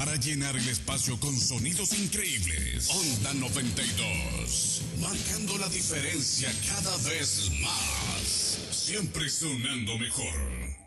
para llenar el espacio con sonidos increíbles. Onda 92, marcando la diferencia cada vez más. Siempre sonando mejor.